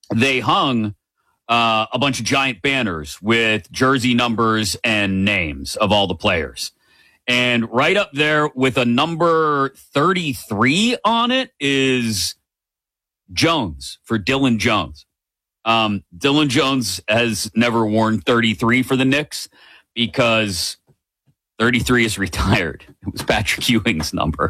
they hung a bunch of giant banners with jersey numbers and names of all the players. And right up there with a number 33 on it is Jones, for Dylan Jones. Dylan Jones has never worn 33 for the Knicks because 33 is retired. It was Patrick Ewing's number.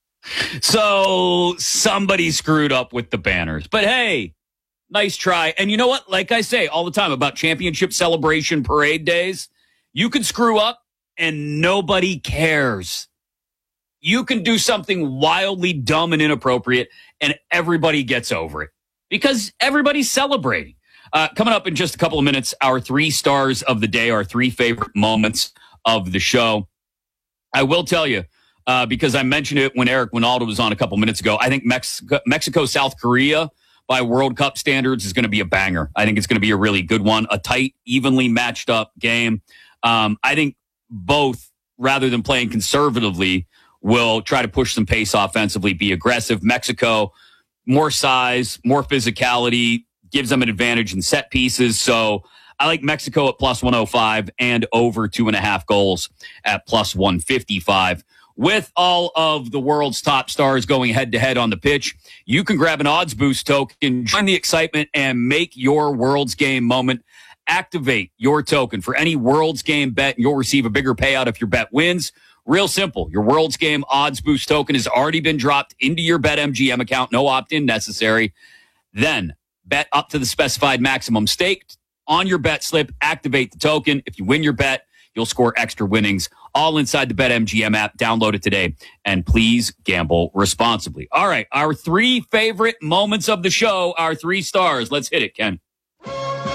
So somebody screwed up with the banners. But hey, nice try. And you know what? Like I say all the time about championship celebration parade days, you can screw up and nobody cares. You can do something wildly dumb and inappropriate and everybody gets over it because everybody's celebrating. Coming up in just a couple of minutes, our 3 stars of the day, our 3 favorite moments of the show. I will tell you, because I mentioned it when Eric Winaldo was on a couple minutes ago, I think Mexico, South Korea, by World Cup standards, is going to be a banger. I think it's going to be a really good one, a tight, evenly matched up game. I think both, rather than playing conservatively, will try to push some pace offensively, be aggressive. Mexico, more size, more physicality, gives them an advantage in set pieces. So I like Mexico at plus 105 and over 2.5 goals at plus 155. With all of the world's top stars going head-to-head on the pitch, you can grab an Odds Boost token, join the excitement, and make your World's Game moment. Activate your token for any World's Game bet, and you'll receive a bigger payout if your bet wins. Real simple. Your World's Game Odds Boost token has already been dropped into your BetMGM account. No opt-in necessary. Then bet up to the specified maximum stake on your bet slip. Activate the token. If you win your bet, you'll score extra winnings, all inside the BetMGM app. Download it today, and please gamble responsibly. All right, our 3 favorite moments of the show, our 3 stars. Let's hit it, Ken. 3.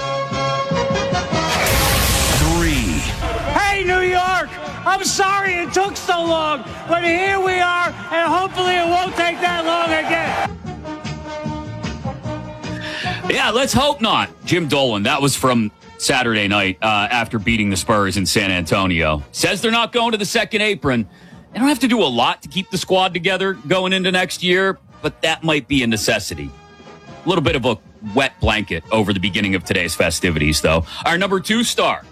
Hey, New York! I'm sorry it took so long, but here we are, and hopefully it won't take that long again. Yeah, let's hope not. Jim Dolan, that was from Saturday night after beating the Spurs in San Antonio. Says they're not going to the second apron. They don't have to do a lot to keep the squad together going into next year, but that might be a necessity. A little bit of a wet blanket over the beginning of today's festivities, though. Our number 2 star.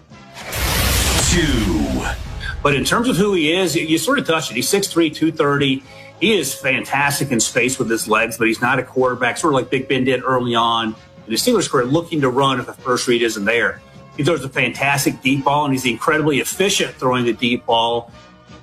2. But in terms of who he is, you sort of touched it. He's 6'3", 230. He is fantastic in space with his legs, but he's not a quarterback, sort of like Big Ben did early on in the Steelers' career, looking to run if the first read isn't there. He throws a fantastic deep ball, and he's incredibly efficient throwing the deep ball.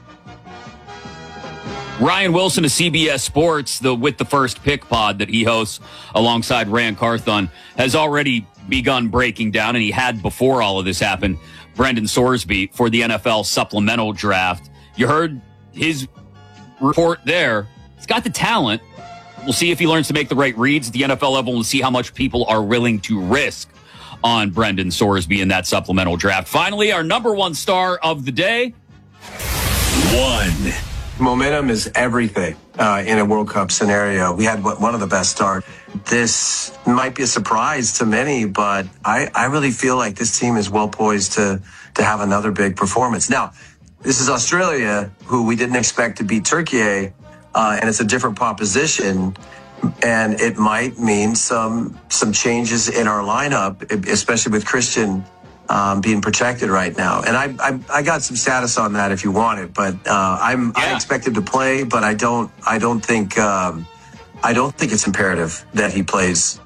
Ryan Wilson of CBS Sports, with the First Pick pod that he hosts alongside Rand Carthon, has already begun breaking down, and he had before all of this happened, Brendan Sorsby for the NFL supplemental draft. You heard his report there. He's got the talent. We'll see if he learns to make the right reads at the NFL level and see how much people are willing to risk on Brendan Sorsby in that supplemental draft. Finally, our number 1 star of the day. 1. Momentum is everything in a World Cup scenario. We had one of the best starts. This might be a surprise to many, but I really feel like this team is well poised to have another big performance. Now, this is Australia, who we didn't expect to beat Turkey, and it's a different proposition, and it might mean some changes in our lineup, especially with Christian being protected right now. And I got some status on that if you want it, but I expect him to play, but I don't think it's imperative that he plays.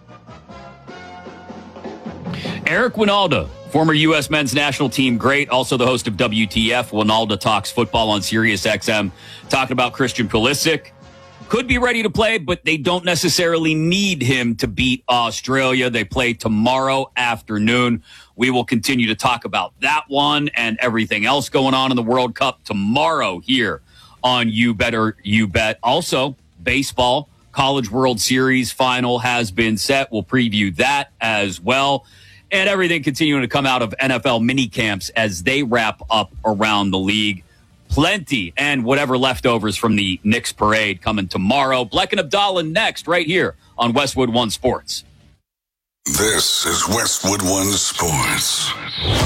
Eric Winaldo, former U.S. men's national team great, also the host of WTF, Winaldo Talks Football on Sirius XM, talking about Christian Pulisic. Could be ready to play, but they don't necessarily need him to beat Australia. They play tomorrow afternoon. We will continue to talk about that one and everything else going on in the World Cup tomorrow here on You Better You Bet. Also, baseball, College World Series final has been set. We'll preview that as well. And everything continuing to come out of NFL mini camps as they wrap up around the league. Plenty and whatever leftovers from the Knicks parade coming tomorrow. Bleck and Abdallah next right here on Westwood One Sports. This is Westwood One Sports.